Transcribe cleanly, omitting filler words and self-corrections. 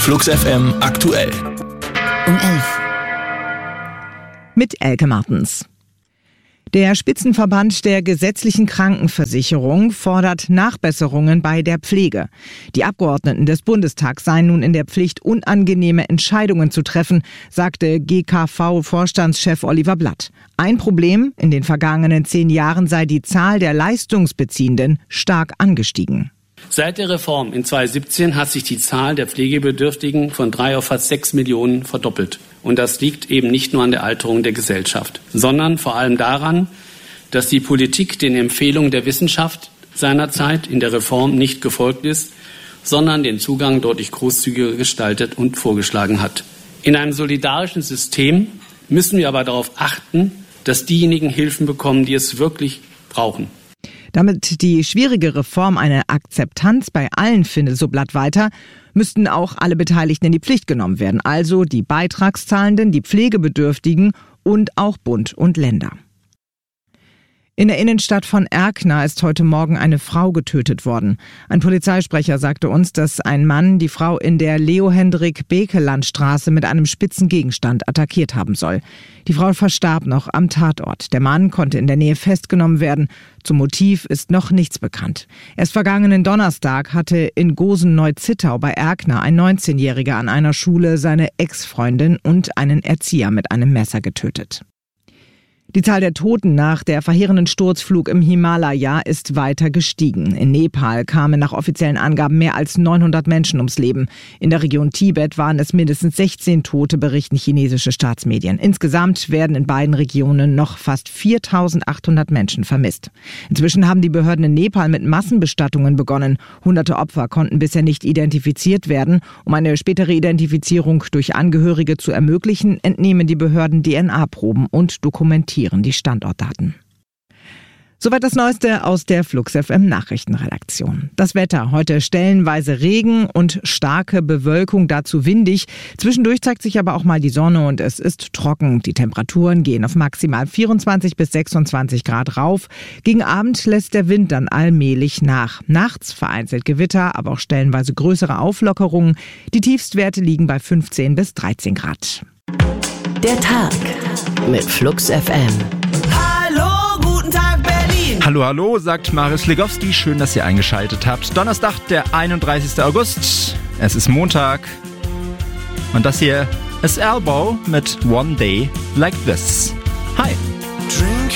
Flux FM aktuell. Um 11. Mit Elke Martens. Der Spitzenverband der gesetzlichen Krankenversicherung fordert Nachbesserungen bei der Pflege. Die Abgeordneten des Bundestags seien nun in der Pflicht, unangenehme Entscheidungen zu treffen, sagte GKV-Vorstandschef Oliver Blatt. Ein Problem: in den vergangenen 10 Jahren sei die Zahl der Leistungsbeziehenden stark angestiegen. Seit der Reform in 2017 hat sich die Zahl der Pflegebedürftigen von 3 auf fast 6 Millionen verdoppelt. Und das liegt eben nicht nur an der Alterung der Gesellschaft, sondern vor allem daran, dass die Politik den Empfehlungen der Wissenschaft seinerzeit in der Reform nicht gefolgt ist, sondern den Zugang deutlich großzügiger gestaltet und vorgeschlagen hat. In einem solidarischen System müssen wir aber darauf achten, dass diejenigen Hilfen bekommen, die es wirklich brauchen. Damit die schwierige Reform eine Akzeptanz bei allen findet, so Blatt weiter, müssten auch alle Beteiligten in die Pflicht genommen werden. Also die Beitragszahlenden, die Pflegebedürftigen und auch Bund und Länder. In der Innenstadt von Erkner ist heute Morgen eine Frau getötet worden. Ein Polizeisprecher sagte uns, dass ein Mann die Frau in der Leo-Hendrik-Bekeland-Straße mit einem spitzen Gegenstand attackiert haben soll. Die Frau verstarb noch am Tatort. Der Mann konnte in der Nähe festgenommen werden. Zum Motiv ist noch nichts bekannt. Erst vergangenen Donnerstag hatte in Gosen-Neu-Zittau bei Erkner ein 19-Jähriger an einer Schule seine Ex-Freundin und einen Erzieher mit einem Messer getötet. Die Zahl der Toten nach der verheerenden Sturzflug im Himalaya ist weiter gestiegen. In Nepal kamen nach offiziellen Angaben mehr als 900 Menschen ums Leben. In der Region Tibet waren es mindestens 16 Tote, berichten chinesische Staatsmedien. Insgesamt werden in beiden Regionen noch fast 4.800 Menschen vermisst. Inzwischen haben die Behörden in Nepal mit Massenbestattungen begonnen. Hunderte Opfer konnten bisher nicht identifiziert werden. Um eine spätere Identifizierung durch Angehörige zu ermöglichen, entnehmen die Behörden DNA-Proben und dokumentieren die Standortdaten. Soweit das Neueste aus der Flux FM Nachrichtenredaktion. Das Wetter: heute stellenweise Regen und starke Bewölkung, dazu windig. Zwischendurch zeigt sich aber auch mal die Sonne und es ist trocken. Die Temperaturen gehen auf maximal 24 bis 26 Grad rauf. Gegen Abend lässt der Wind dann allmählich nach. Nachts vereinzelt Gewitter, aber auch stellenweise größere Auflockerungen. Die Tiefstwerte liegen bei 15 bis 13 Grad. Der Tag mit Flux FM. Hallo, guten Tag Berlin. Hallo, hallo, sagt Marius Legowski. Schön, dass ihr eingeschaltet habt. Donnerstag, der 31. August. Es ist Montag. Und das hier ist Elbow mit One Day Like This.